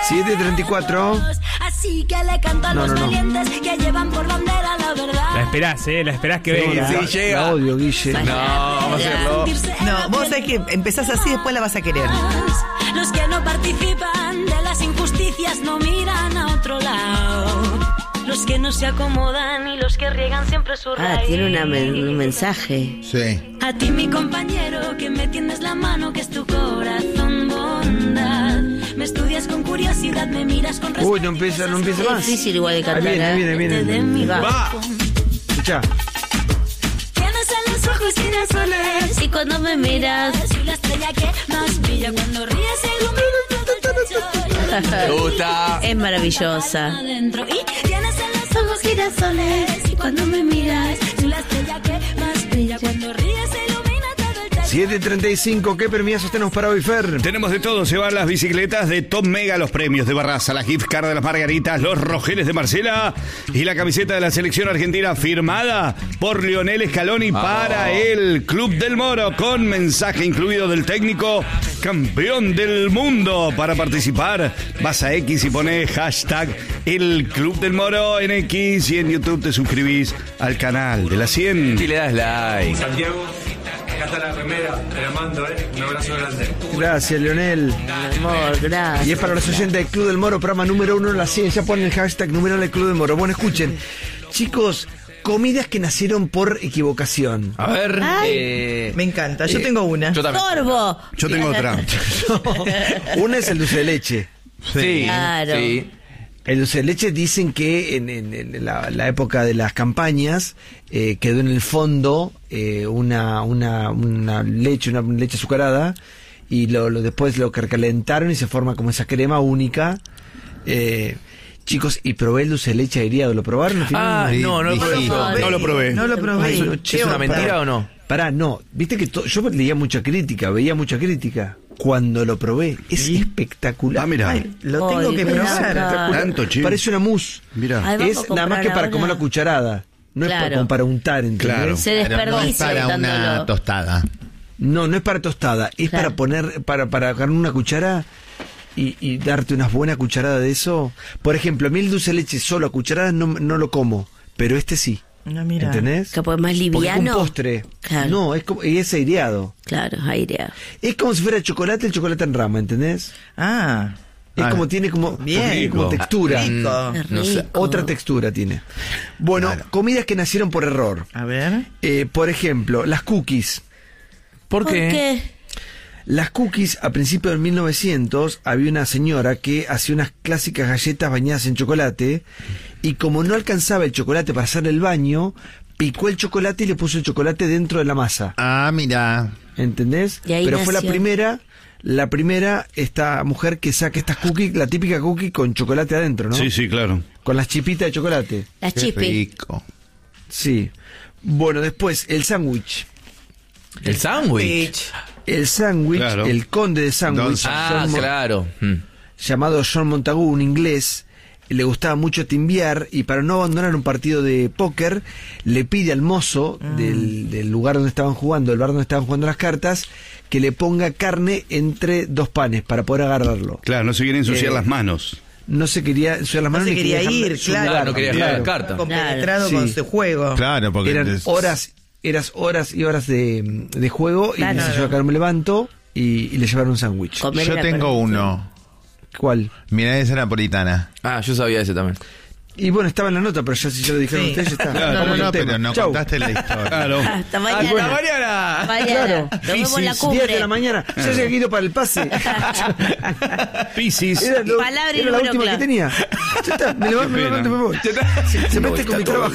7:34. Así que le canto a los valientes que llevan por bandera la verdad. La esperás que venga. Sí, llega. La odio, Guille. No, vamos a hacerlo. No, vos sabés que empezás así, después la vas a querer. Los que no participan de las injusticias no miran a otro lado. Los que no se acomodan y los que riegan siempre su raíz. Tiene un mensaje. Sí. A ti, mi compañero, que me tiendes la mano, que es tu corazón bondad. Me estudias con curiosidad, me miras con respeto. Uy, no empieza más. Es difícil igual de cantar. Ahí viene. Va. Escuchá. Tienes en los ojos girasoles Y cuando me miras, soy la estrella que más brilla. Cuando ríes se ilumina todo el techo. Me gusta. es maravillosa. Adentro. Y tienes en los ojos girasoles. Y cuando me miras, soy la estrella que más brilla. Cuando ríes se ilumina todo el techo. 7:35. ¿Qué premiazos tenemos para hoy, Fer? Tenemos de todo, se van las bicicletas de Top Mega, los premios de Barraza, la gift card de las Margaritas, los rojeles de Marcela y la camiseta de la selección argentina firmada por Lionel Scaloni para el Club del Moro, con mensaje incluido del técnico campeón del mundo. Para participar vas a X y pones hashtag el Club del Moro en X, y en YouTube te suscribís al canal de la 100. Y le das like. Santiago, acá está la remera, te la mando, un abrazo grande. Gracias, Leonel. Amor, gracias. Y es para los oyentes del Club del Moro, programa número 1 de la 100. Ya ponen el hashtag numeral del Club del Moro. Bueno, escuchen, chicos, comidas que nacieron por equivocación. A ver. Me encanta, yo tengo una. Yo también. Corvo. Yo tengo otra. Una es el dulce de leche. Sí. Claro. Sí. El dulce de leche dicen que en la época de las campañas quedó en el fondo una leche azucarada, y después lo calentaron y se forma como esa crema única. Chicos, y probé el dulce de leche agriado. ¿Lo probaron? No lo probé. No lo probé. ¿Es una mentira o no? Pará, no. Viste que yo leía mucha crítica, veía mucha crítica. Cuando lo probé, es espectacular. Ah, mira. Lo tengo que probar. Tanto, chico. Parece una mousse. Mira. Ay, vamos a Es nada más comprar que para ahora. comer la cucharada. No es Claro. como para untar, ¿entendés? Claro. Se No es desperdicia para una dándolo. tostada. No es para tostada. Es Claro. para poner, para agarrar una cuchara y darte unas buenas cucharadas de eso. Por ejemplo, a mí el dulce de leche solo a cucharadas no lo como, pero este sí. No, mira. ¿Entendés? Que pues más Porque es liviano. un postre. Claro. No, es aireado. Claro, aireado. Es como si fuera el chocolate en rama, ¿entendés? Ah, Es como tiene como, Bien. tiene como textura. rico. Es no sé. rico. Otra textura tiene. Bueno, comidas que nacieron por error. A ver. Por ejemplo, las cookies. ¿Por ¿Por qué? qué? Las cookies, a principios del 1900, había una señora que hacía unas clásicas galletas bañadas en chocolate, y como no alcanzaba el chocolate para hacer el baño, picó el chocolate y le puso el chocolate dentro de la masa. Ah, mira. ¿Entendés? Y ahí Pero fue nació. la primera, esta mujer que saca estas cookies, la típica cookie con chocolate adentro, ¿no? Sí, claro. Con las chipitas de chocolate. Las Qué chipi. rico. Sí. Bueno, después, el sándwich. El sándwich. El sándwich, Claro. el conde de sándwich, Ah, claro. llamado John Montagu, un inglés, le gustaba mucho timbiar, y para no abandonar un partido de póker, le pide al mozo del lugar donde estaban jugando, el bar donde estaban jugando las cartas, que le ponga carne entre dos panes para poder agarrarlo. Claro, no se quieren ensuciar las manos. No se quería ensuciar las No manos se ni quería dejar ir, su claro. lugar. No quería dejar Claro. la carta. Compenetrado Sí. con su juego. Claro, porque Eran horas y horas de juego, y Claro. dice, yo acá no me levanto, y le llevaron un sándwich. Comer yo la tengo perfección. uno. ¿Cuál? Milanesa napolitana. Ah, yo sabía ese también. Y bueno, estaba en la nota, pero ya si yo lo dijeron Sí. ustedes, ya está. Claro. No, Vamos al no, tema. pero no Chau. contaste la historia. Claro. Hasta mañana. bueno. mañana! Mañana. Claro. Nos vemos en la 10 cumbre. de la mañana. Ya llegué ido para el pase. Piscis. Era, Palabra y era la número última clave. que tenía. Ya está, me levanto y me voy. Se mete con mi trabajo.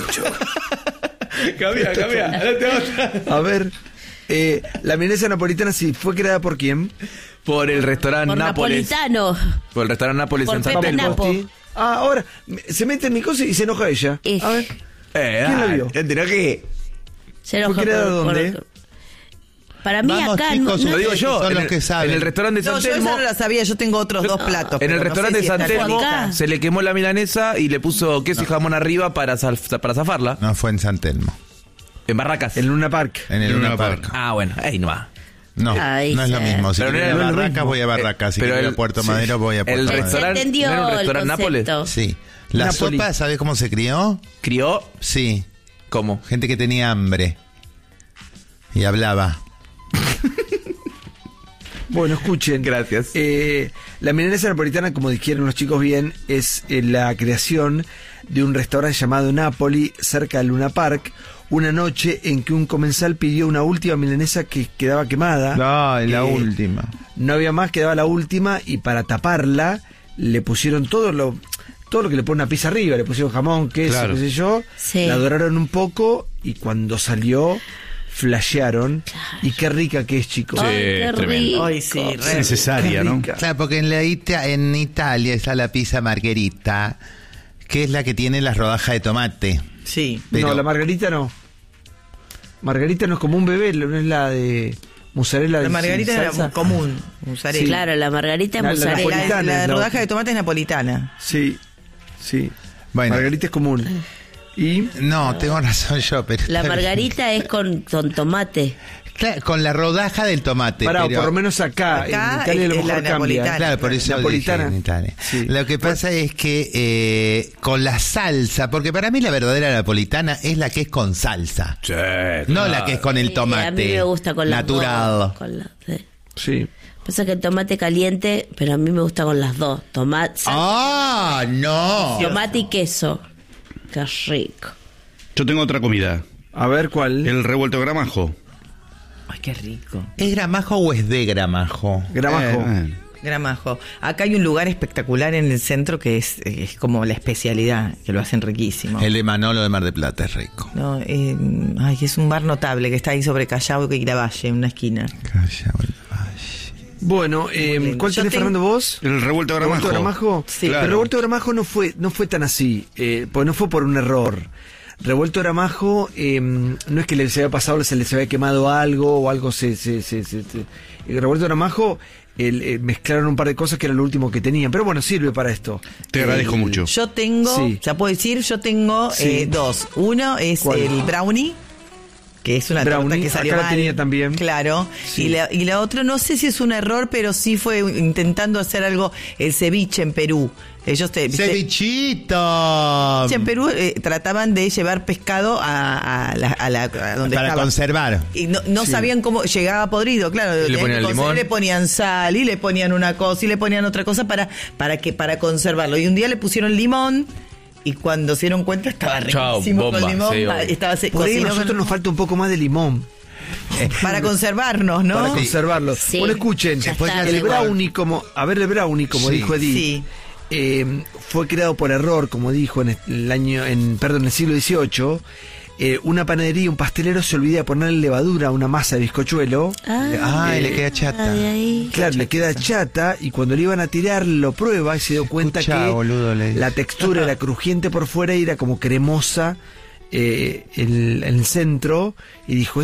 Cambia. Date otra. A ver, la milanesa napolitana, sí, ¿fue creada por quién? Por el restaurante Por Nápoles. napolitano. Por el restaurante Nápoles Por en Pepe San Telmo. Napo. Posti. Ah, ahora, se mete en mi cosa y se enoja ella. A ver, ¿quién la vio? ¿Te enteró que? Se enoja ¿Fue creada por- dónde? Para mí Vamos, acá chicos, no Lo digo sé. yo. Son en los el- que saben. En el restaurante de No, San yo Telmo. esa no la sabía, yo tengo otros dos platos. En pero el no restaurante sé de si San estará Telmo acá. se le quemó la milanesa y le puso queso y jamón arriba para zafarla. No fue en San Telmo. En Barracas. En Luna Park. En el Luna Park. Ah, bueno, ahí no va. No, Ay, no es lo sí. mismo. Si Pero quiero ir no a es lo Barracas, mismo. voy a Barracas. Si Pero quiero ir el- a Puerto sí. Madero, voy a Puerto El Madero. restaurante, entendió ¿no era un el restaurante Nápoles? concepto. Sí. La Napoli. sopa, ¿sabes cómo se crió? ¿Crió? Sí. ¿Cómo? Gente que tenía hambre. Y hablaba. Bueno, escuchen. Gracias. La milanesa napolitana, como dijeron los chicos bien, es la creación de un restaurante llamado Napoli, cerca de Luna Park, una noche en que un comensal pidió una última milanesa que quedaba quemada. No, la Eh, última. No había más, quedaba la última, y para taparla le pusieron todo lo que le pone una pizza arriba, le pusieron jamón, queso, Claro. qué sé yo, Sí. la doraron un poco y cuando salió flashearon. Y qué rica que es, chicos. Sí, Ay, qué tremendo. rico. Ay, sí, Es re. necesaria, Qué ¿no? rica. Claro, porque en Italia está la pizza margherita, que es la que tiene las rodajas de tomate. Sí. Pero- No, la margarita no. Margarita no es como un bebé, no es la de mozzarella. La sin margarita era salsa. común, mozzarella. Claro, la margarita es La mozzarella. napolitana. La no. rodaja de tomate es napolitana. Sí, sí. Bueno. Margarita es común. Y No, tengo razón yo, pero... La margarita es con tomate. Claro, con la rodaja del tomate. pará, pero- por lo menos acá, Acá en Italia a lo es la mejor cambia. napolitana. Claro, por eso Napolitana. dije en Italia. Sí. Lo que pasa es que con la salsa, porque para mí la verdadera napolitana es la que es con salsa, Sí, no claro. la que es con el tomate. A mí me gusta con las natural. dos. Sí. Sí. Pasa que el tomate caliente, pero a mí me gusta con las dos. Tomate, ¡Ah, no! tomate y queso. Qué rico. Yo tengo otra comida. A ver cuál. El revuelto gramajo. Ay, qué rico. ¿Es gramajo o es de gramajo? Gramajo. Gramajo. Acá hay un lugar espectacular en el centro que es como la especialidad, que lo hacen riquísimo. El de Manolo de Mar del Plata es rico. No, ay, es un bar notable que está ahí sobre Callao y Gravalle, en una esquina. Bueno, lindo. ¿cuál Yo tenés, tengo- Fernando, vos? El revuelto gramajo. ¿Revuelto Gramajo? Sí. Pero Revuelto Gramajo no fue tan así, pues no fue por un error. Revuelto Gramajo no es que se había pasado, se les había quemado algo o algo Revuelto Gramajo mezclaron un par de cosas que era lo último que tenían, pero bueno, sirve para esto. Te agradezco mucho. Yo tengo, Sí. ya puedo decir, yo tengo Sí. dos. Uno es ¿Cuál? el brownie, que es una Brownie, torta que salió acá la mal. tenía también. Claro. Sí. Y la otra, no sé si es un error, pero sí fue intentando hacer algo, el ceviche en Perú. Ellos ¿viste? ¡Cevichito! En Perú trataban de llevar pescado a donde Para estaba. conservar. Y no Sí. sabían cómo llegaba podrido, claro. Y le ponían tenían que limón. le ponían sal y le ponían una cosa y le ponían otra cosa para conservarlo. Y un día le pusieron limón y cuando se dieron cuenta estaba Chao, riquísimo bomba, con limón. sí, obvio. Estaba Por ahí a cocido nosotros nos falta un poco más de limón para conservarnos, ¿no? para conservarlo. Sí. Bueno, escuchen, Ya está, el igual. brownie el brownie como Sí. dijo Edith, Sí. fue creado por error, como dijo en el siglo XVIII. Una panadería, un pastelero se olvida de ponerle levadura a una masa de bizcochuelo. Ay, le queda chata. de ahí. Claro, le queda chata y cuando le iban a tirar lo prueba y se dio cuenta Escuchá, que boludo, le dice. la textura era crujiente por fuera y era como cremosa en el centro y dijo,